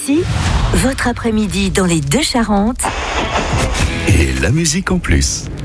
ici, votre après-midi dans les Deux Charentes. Et la musique en plus.